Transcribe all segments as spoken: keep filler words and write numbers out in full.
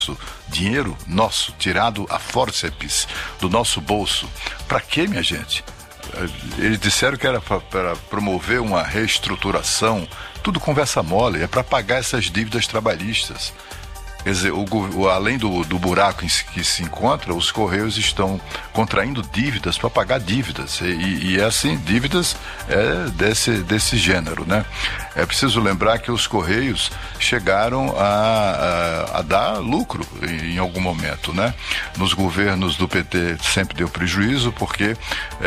dinheiro nosso, tirado a fórceps do nosso bolso. Para quê, minha gente? Eles disseram que era para promover uma reestruturação. Tudo conversa mole, é para pagar essas dívidas trabalhistas. Quer dizer, o, o, além do, do buraco em que se encontra, os Correios estão contraindo dívidas para pagar dívidas. E, e, e assim, dívidas é desse, desse gênero, né? É preciso lembrar que os Correios chegaram a, a, a dar lucro em, em algum momento, né? Nos governos do P T sempre deu prejuízo, porque é,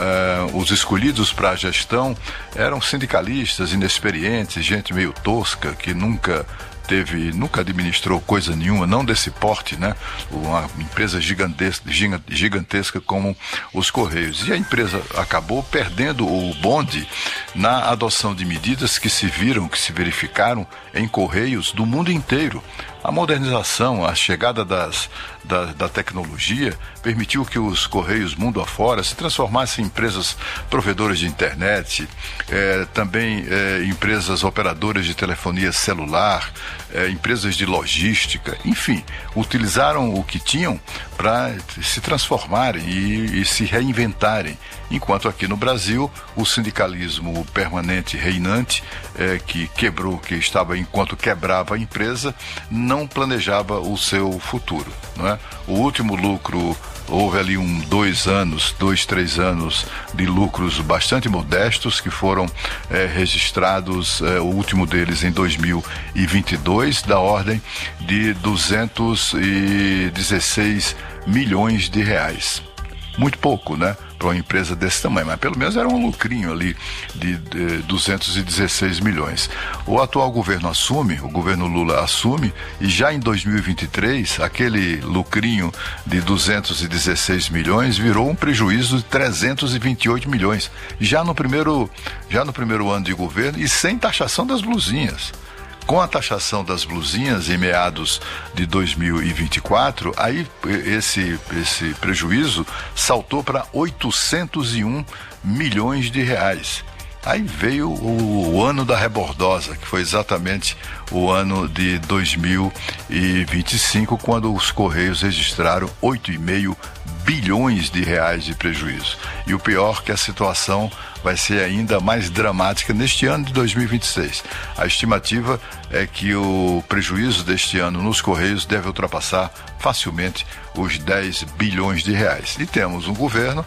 é, os escolhidos para a gestão eram sindicalistas inexperientes, gente meio tosca, que nunca... Teve, nunca administrou coisa nenhuma, não desse porte, né? Uma empresa gigantesca, gigantesca como os Correios. E a empresa acabou perdendo o bonde na adoção de medidas que se viram, que se verificaram em Correios do mundo inteiro. A modernização, a chegada das, da, da tecnologia permitiu que os Correios mundo afora se transformassem em empresas provedoras de internet, eh, também eh, empresas operadoras de telefonia celular, eh, empresas de logística, enfim, utilizaram o que tinham para se transformarem e, e se reinventarem. Enquanto aqui no Brasil, o sindicalismo permanente reinante, eh, que quebrou, que estava enquanto quebrava a empresa, não planejava o seu futuro, não é? O último lucro, houve ali um dois anos, dois, três anos de lucros bastante modestos que foram eh, registrados, eh, o último deles em dois mil e vinte e dois, da ordem de duzentos e dezesseis milhões de reais. Muito pouco, né? Para uma empresa desse tamanho, mas pelo menos era um lucrinho ali de, de duzentos e dezesseis milhões. O atual governo assume, o governo Lula assume, e já em dois mil e vinte e três, aquele lucrinho de duzentos e dezesseis milhões virou um prejuízo de trezentos e vinte e oito milhões, já no primeiro, já no primeiro ano de governo e sem taxação das blusinhas. Com a taxação das blusinhas em meados de dois mil e vinte e quatro, aí esse, esse prejuízo saltou para oitocentos e um milhões de reais. Aí veio o, o ano da rebordosa, que foi exatamente o ano de dois mil e vinte e cinco, quando os Correios registraram oito vírgula cinco bilhões de reais de prejuízo. E o pior, que a situação vai ser ainda mais dramática neste ano de dois mil e vinte e seis. A estimativa é que o prejuízo deste ano nos Correios deve ultrapassar facilmente os dez bilhões de reais. E temos um governo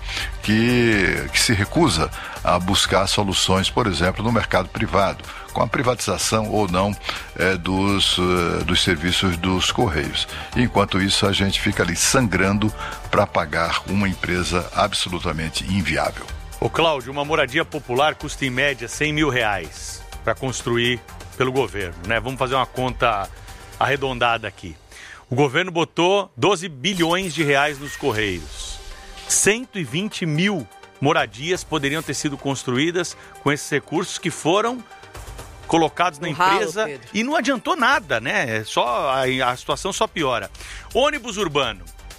que, que se recusa a buscar soluções, por exemplo, no mercado privado, com a privatização ou não é, dos, uh, dos serviços dos Correios. E, enquanto isso, a gente fica ali sangrando para pagar uma empresa absolutamente inviável. Ô Cláudio, uma moradia popular custa em média cem mil reais para construir pelo governo, né? Vamos fazer uma conta arredondada aqui. O governo botou doze bilhões de reais nos Correios. cento e vinte mil moradias poderiam ter sido construídas com esses recursos que foram colocados na empresa e não adiantou nada, né? Só, a, a situação só piora. Ônibus urbano.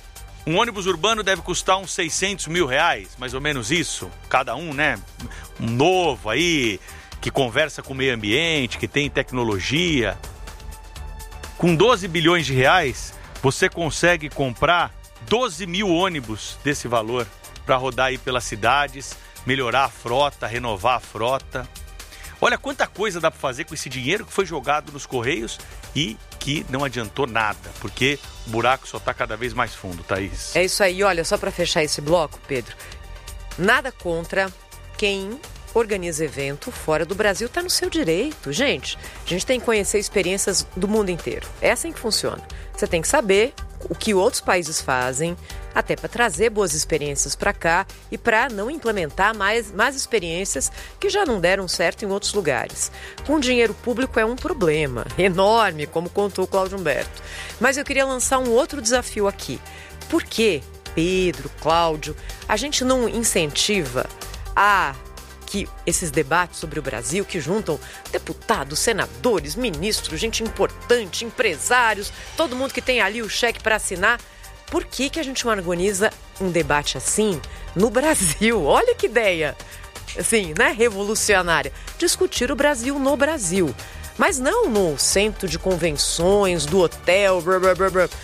Um ônibus urbano deve custar uns seiscentos mil reais, mais ou menos isso, cada um, né? Um novo aí, que conversa com o meio ambiente, que tem tecnologia. Com doze bilhões de reais, você consegue comprar doze mil ônibus desse valor para rodar aí pelas cidades, melhorar a frota, renovar a frota. Olha quanta coisa dá para fazer com esse dinheiro que foi jogado nos Correios e que não adiantou nada, porque o buraco só está cada vez mais fundo, Thaís. É isso aí. Olha, só para fechar esse bloco, Pedro, nada contra quem organiza evento fora do Brasil, está no seu direito. Gente, a gente tem que conhecer experiências do mundo inteiro. É assim que funciona. Você tem que saber o que outros países fazem, até para trazer boas experiências para cá e para não implementar mais, mais experiências que já não deram certo em outros lugares. Com dinheiro público é um problema enorme, como contou o Cláudio Humberto. Mas eu queria lançar um outro desafio aqui. Por que, Pedro, Cláudio, a gente não incentiva a que esses debates sobre o Brasil, que juntam deputados, senadores, ministros, gente importante, empresários, todo mundo que tem ali o cheque para assinar, por que que a gente não organiza um debate assim no Brasil? Olha que ideia, assim, né, revolucionária. Discutir o Brasil no Brasil. Mas não no centro de convenções, do hotel, blá, blá, blá, blá.